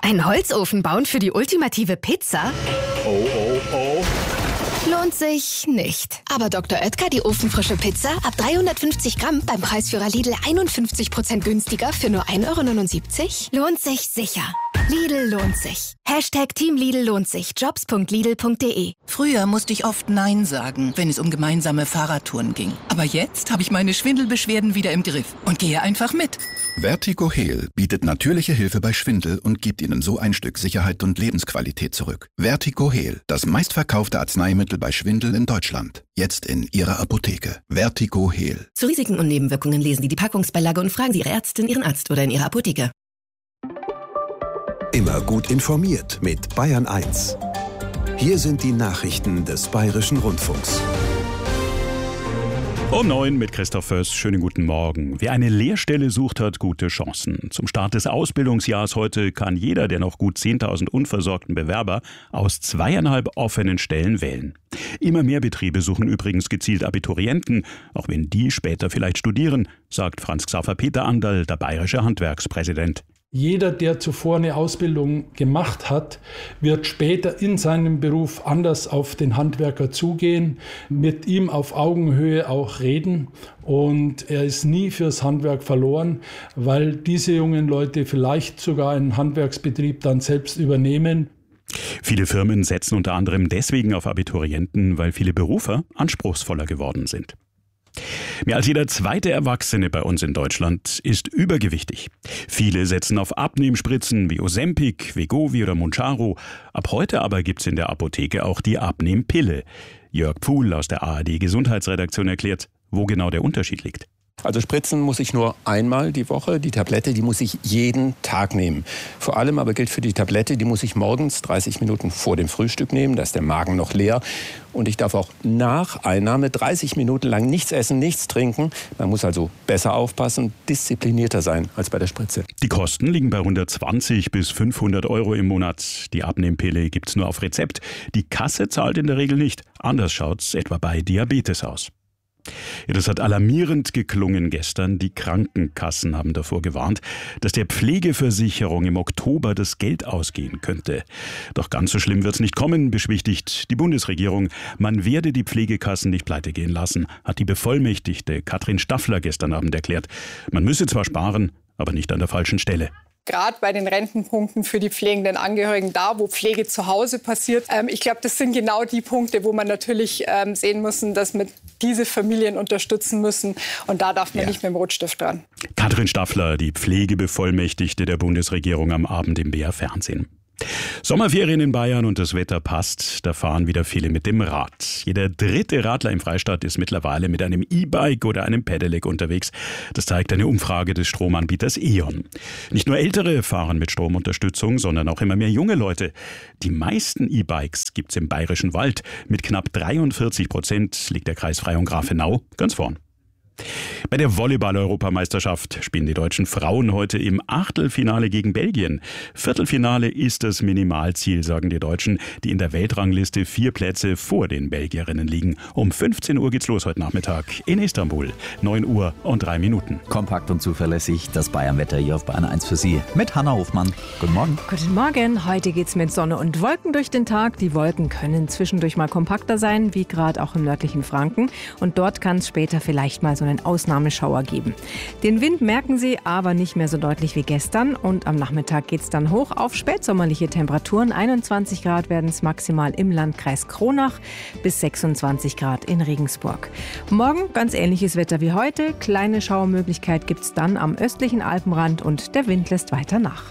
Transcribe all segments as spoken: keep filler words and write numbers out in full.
Einen Holzofen bauen für die ultimative Pizza? Oh, oh, oh. Lohnt sich nicht. Aber Doktor Oetker, die ofenfrische Pizza, ab dreihundertfünfzig Gramm beim Preisführer Lidl einundfünfzig Prozent günstiger für nur ein Euro neunundsiebzig? Lohnt sich sicher. Lidl lohnt sich. Hashtag Team Lidl lohnt sich. Jobs punkt lidl punkt de. Früher musste ich oft Nein sagen, wenn es um gemeinsame Fahrradtouren ging. Aber jetzt habe ich meine Schwindelbeschwerden wieder im Griff und gehe einfach mit. Vertigo Heal bietet natürliche Hilfe bei Schwindel und gibt Ihnen so ein Stück Sicherheit und Lebensqualität zurück. Vertigo Heal, das meistverkaufte Arzneimittel bei Schwindel in Deutschland. Jetzt in Ihrer Apotheke. Vertigo Heal. Zu Risiken und Nebenwirkungen lesen Sie die Packungsbeilage und fragen Sie Ihre Ärztin, Ihren Arzt oder in Ihrer Apotheke. Immer gut informiert mit Bayern eins. Hier sind die Nachrichten des Bayerischen Rundfunks. Um neun mit Christoph Föss. Schönen guten Morgen. Wer eine Lehrstelle sucht, hat gute Chancen. Zum Start des Ausbildungsjahres heute kann jeder der noch gut zehntausend unversorgten Bewerber aus zweieinhalb offenen Stellen wählen. Immer mehr Betriebe suchen übrigens gezielt Abiturienten, auch wenn die später vielleicht studieren, sagt Franz Xaver Peter Anderl, der bayerische Handwerkspräsident. Jeder, der zuvor eine Ausbildung gemacht hat, wird später in seinem Beruf anders auf den Handwerker zugehen, mit ihm auf Augenhöhe auch reden. Und er ist nie fürs Handwerk verloren, weil diese jungen Leute vielleicht sogar einen Handwerksbetrieb dann selbst übernehmen. Viele Firmen setzen unter anderem deswegen auf Abiturienten, weil viele Berufe anspruchsvoller geworden sind. Mehr als jeder zweite Erwachsene bei uns in Deutschland ist übergewichtig. Viele setzen auf Abnehmspritzen wie Ozempic, Wegovy oder Mounjaro. Ab heute aber gibt's in der Apotheke auch die Abnehmpille. Jörg Pfuhl aus der A R D Gesundheitsredaktion erklärt, wo genau der Unterschied liegt. Also spritzen muss ich nur einmal die Woche. Die Tablette, die muss ich jeden Tag nehmen. Vor allem aber gilt für die Tablette, die muss ich morgens dreißig Minuten vor dem Frühstück nehmen. Da ist der Magen noch leer. Und ich darf auch nach Einnahme dreißig Minuten lang nichts essen, nichts trinken. Man muss also besser aufpassen, disziplinierter sein als bei der Spritze. Die Kosten liegen bei hundertzwanzig bis fünfhundert Euro im Monat. Die Abnehmpille gibt's nur auf Rezept. Die Kasse zahlt in der Regel nicht. Anders schaut's etwa bei Diabetes aus. Ja, das hat alarmierend geklungen gestern. Die Krankenkassen haben davor gewarnt, dass der Pflegeversicherung im Oktober das Geld ausgehen könnte. Doch ganz so schlimm wird's nicht kommen, beschwichtigt die Bundesregierung. Man werde die Pflegekassen nicht pleitegehen lassen, hat die Bevollmächtigte Katrin Staffler gestern Abend erklärt. Man müsse zwar sparen, aber nicht an der falschen Stelle. Gerade bei den Rentenpunkten für die pflegenden Angehörigen, da wo Pflege zu Hause passiert. Ähm, ich glaube, das sind genau die Punkte, wo man natürlich ähm, sehen müssen, dass wir diese Familien unterstützen müssen. Und da darf man ja nicht mit dem Rotstift dran. Katrin Staffler, die Pflegebevollmächtigte der Bundesregierung, am Abend im B R Fernsehen. Sommerferien in Bayern und das Wetter passt, da fahren wieder viele mit dem Rad. Jeder dritte Radler im Freistaat ist mittlerweile mit einem E-Bike oder einem Pedelec unterwegs. Das zeigt eine Umfrage des Stromanbieters E.ON. Nicht nur Ältere fahren mit Stromunterstützung, sondern auch immer mehr junge Leute. Die meisten E-Bikes gibt's im Bayerischen Wald. Mit knapp dreiundvierzig Prozent liegt der Kreis Freyung Grafenau ganz vorn. Bei der Volleyball-Europameisterschaft spielen die deutschen Frauen heute im Achtelfinale gegen Belgien. Viertelfinale ist das Minimalziel, sagen die Deutschen, die in der Weltrangliste vier Plätze vor den Belgierinnen liegen. Um fünfzehn Uhr geht's los heute Nachmittag in Istanbul. neun Uhr und drei Minuten. Kompakt und zuverlässig das Bayernwetter hier auf Bayern eins für Sie. Mit Hanna Hofmann. Guten Morgen. Guten Morgen. Heute geht's mit Sonne und Wolken durch den Tag. Die Wolken können zwischendurch mal kompakter sein, wie gerade auch im nördlichen Franken. Und dort kann es später vielleicht mal so einen Ausnahmeschauer geben. Den Wind merken Sie, aber nicht mehr so deutlich wie gestern. Und am Nachmittag geht es dann hoch auf spätsommerliche Temperaturen. einundzwanzig Grad werden es maximal im Landkreis Kronach bis sechsundzwanzig Grad in Regensburg. Morgen ganz ähnliches Wetter wie heute. Kleine Schauermöglichkeit gibt es dann am östlichen Alpenrand und der Wind lässt weiter nach.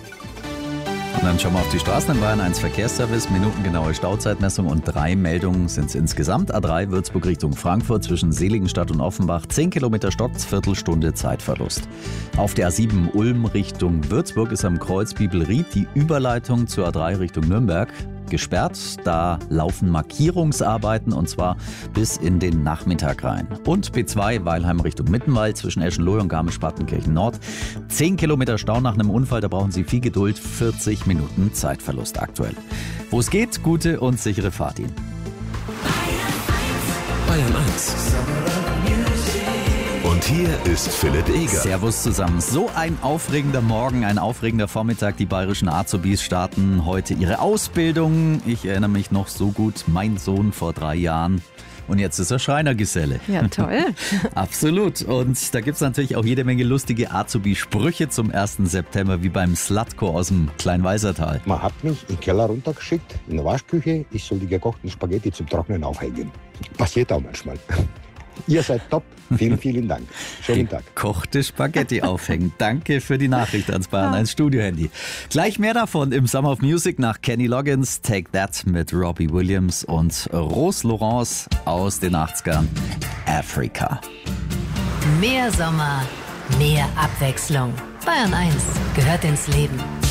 Und dann schauen wir auf die Straßen in Bayern eins Verkehrsservice, minutengenaue Stauzeitmessung und drei Meldungen sind es insgesamt. A drei Würzburg Richtung Frankfurt zwischen Seligenstadt und Offenbach, zehn Kilometer stockt's, Viertelstunde Zeitverlust. Auf der A sieben Ulm Richtung Würzburg ist am Kreuz Bibelried die Überleitung zur A drei Richtung Nürnberg gesperrt. Da laufen Markierungsarbeiten und zwar bis in den Nachmittag rein. Und B zwei Weilheim Richtung Mittenwald zwischen Eschenlohe und Garmisch-Partenkirchen Nord. zehn Kilometer Stau nach einem Unfall, da brauchen Sie viel Geduld, vierzig Minuten Zeitverlust aktuell. Wo es geht, gute und sichere Fahrt Ihnen. Bayern eins. Und hier ist Philipp Eger. Servus zusammen. So ein aufregender Morgen, ein aufregender Vormittag. Die bayerischen Azubis starten heute ihre Ausbildung. Ich erinnere mich noch so gut, mein Sohn vor drei Jahren. Und jetzt ist er Schreinergeselle. Ja, toll. Absolut. Und da gibt es natürlich auch jede Menge lustige Azubi-Sprüche zum ersten September, wie beim Slatko aus dem Kleinweisertal. Man hat mich in den Keller runtergeschickt, in der Waschküche. Ich soll die gekochten Spaghetti zum Trocknen aufhängen. Passiert auch manchmal. Ihr seid top. Vielen, vielen Dank. Schönen Tag. Gekochte Spaghetti aufhängen. Danke für die Nachricht ans Bayern eins Studio-Handy. Gleich mehr davon im Summer of Music nach Kenny Loggins, Take That mit Robbie Williams und Rose Laurence aus den achtzigern, Africa. Mehr Sommer, mehr Abwechslung. Bayern eins gehört ins Leben.